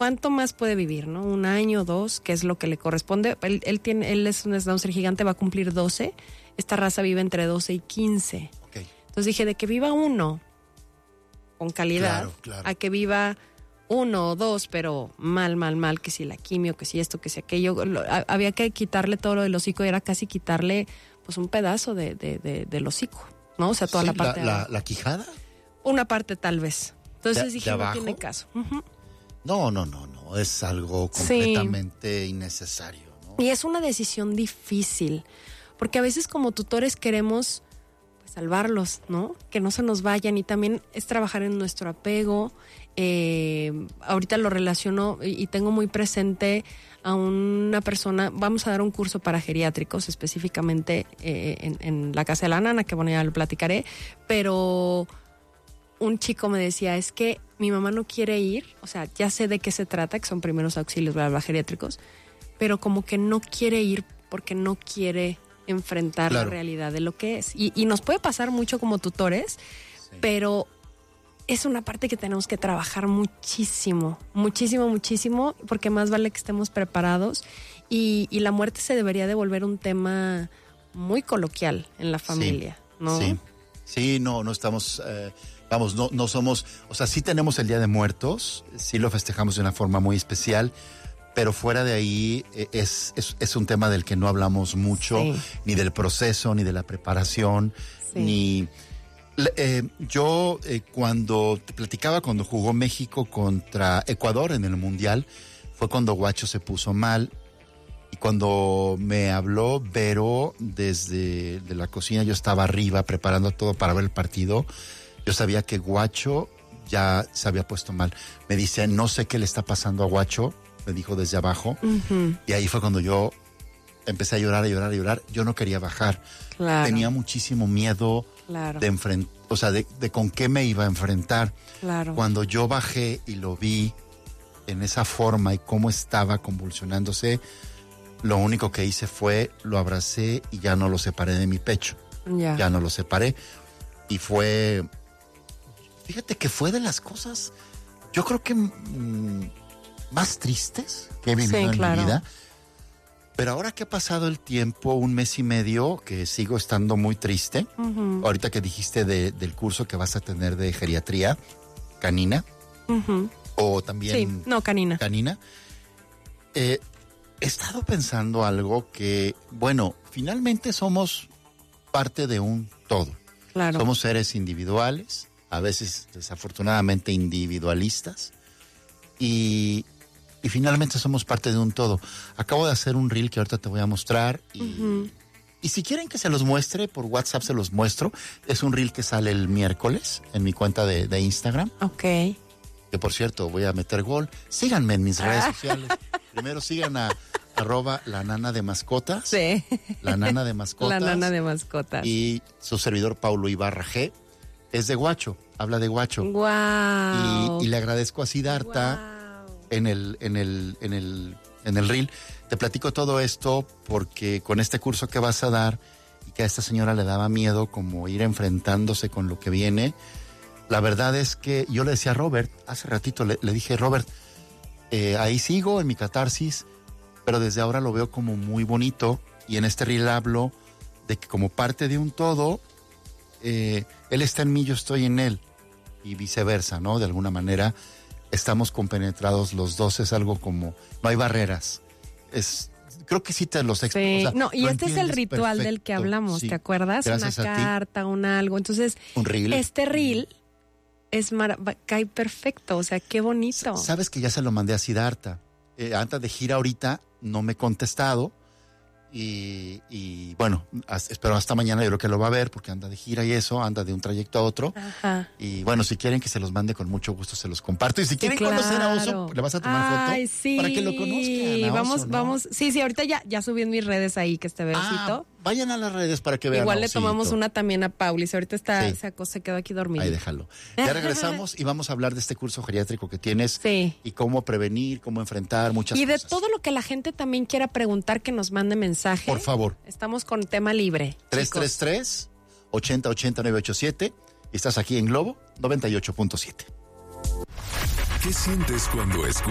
¿cuánto más puede vivir, no? 1 año, 2, que es lo que le corresponde. Él es un schnauzer gigante, va a cumplir 12. Esta raza vive entre 12 y 15. Okay. Entonces dije, de que viva 1 con calidad, claro. a que viva 1 o 2, pero mal, que si la quimio, que si esto, que si aquello. Había que quitarle todo lo del hocico y era casi quitarle pues un pedazo del hocico, ¿no? O sea, toda la parte ¿La quijada? Una parte tal vez. Entonces dije, no tiene caso. Uh-huh. No, es algo completamente innecesario, ¿no? Y es una decisión difícil, porque a veces como tutores queremos pues salvarlos, ¿no? Que no se nos vayan, y también es trabajar en nuestro apego. Ahorita lo relaciono y tengo muy presente a una persona. Vamos a dar un curso para geriátricos específicamente en la Casa de la Nana, que bueno, ya lo platicaré, pero un chico me decía, es que mi mamá no quiere ir, o sea, ya sé de qué se trata, que son primeros auxilios, geriátricos, pero como que no quiere ir porque no quiere enfrentar la realidad de lo que es. Y nos puede pasar mucho como tutores, pero es una parte que tenemos que trabajar muchísimo, porque más vale que estemos preparados, y la muerte se debería de volver un tema muy coloquial en la familia, ¿no? Sí, no estamos... no somos, o sea, sí tenemos el Día de Muertos, sí lo festejamos de una forma muy especial, pero fuera de ahí es un tema del que no hablamos mucho, ni del proceso, ni de la preparación, ni... yo cuando te platicaba, cuando jugó México contra Ecuador en el Mundial, fue cuando Guacho se puso mal, y cuando me habló Vero desde de la cocina, yo estaba arriba preparando todo para ver el partido. Yo sabía que Guacho ya se había puesto mal. Me dice, no sé qué le está pasando a Guacho, me dijo desde abajo. Uh-huh. Y ahí fue cuando yo empecé a llorar. Yo no quería bajar. Claro. Tenía muchísimo miedo de enfrentar, o sea, de con qué me iba a enfrentar. Claro. Cuando yo bajé y lo vi en esa forma y cómo estaba convulsionándose, lo único que hice fue lo abracé y ya no lo separé de mi pecho. Ya no lo separé. Y fue... Fíjate que fue de las cosas, yo creo que más tristes que he vivido en mi vida. Pero ahora que ha pasado el tiempo, 1 mes y medio, que sigo estando muy triste. Uh-huh. Ahorita que dijiste del curso que vas a tener de geriatría canina. Uh-huh. O también... canina. Canina. He estado pensando algo que, bueno, finalmente somos parte de un todo. Claro. Somos seres individuales, a veces desafortunadamente individualistas, y finalmente somos parte de un todo. Acabo de hacer un reel que ahorita te voy a mostrar, y si quieren que se los muestre, por WhatsApp se los muestro. Es un reel que sale el miércoles en mi cuenta de Instagram. Ok. Que por cierto, voy a meter gol. Síganme en mis redes sociales. Primero sigan a @la nana de mascotas. Sí. La nana de mascotas. La nana de mascotas. Y su servidor Paulo Ibarra G. Es de Guacho, habla de Guacho. Wow. Y le agradezco a Siddhartha en el reel. Te platico todo esto porque con este curso que vas a dar, y que a esta señora le daba miedo como ir enfrentándose con lo que viene, la verdad es que yo le decía a Robert, hace ratito le dije, Robert, ahí sigo en mi catarsis, pero desde ahora lo veo como muy bonito, y en este reel hablo de que como parte de un todo, él está en mí, yo estoy en él, y viceversa, ¿no? De alguna manera estamos compenetrados los dos, es algo como, no hay barreras. Creo que sí te los explico. Sí. O sea, y este es el ritual del que hablamos, sí. ¿Te acuerdas? Gracias una carta, un algo. Entonces, un reel. Este reel cae perfecto, o sea, qué bonito. Sabes que ya se lo mandé a Siddhartha. Antes de gira ahorita no me he contestado, y bueno, espero hasta mañana, yo creo que lo va a ver porque anda de gira y eso, anda de un trayecto a otro. Ajá. Y bueno, si quieren que se los mande, con mucho gusto se los comparto. Y si quieren conocer a Oso, le vas a tomar foto para que lo conozcan. Vamos. Sí, ahorita ya subí en mis redes ahí que este Verocito. Vayan a las redes para que vean. Igual le tomamos una también a Paulis. Ahorita se quedó aquí dormido. Ahí déjalo. Ya regresamos y vamos a hablar de este curso geriátrico que tienes. Sí. Y cómo prevenir, cómo enfrentar muchas cosas. Y de todo lo que la gente también quiera preguntar, que nos mande mensaje. Por favor. Estamos con tema libre. 333-8080-987. Y estás aquí en Globo 98.7. ¿Qué sientes cuando escuchas?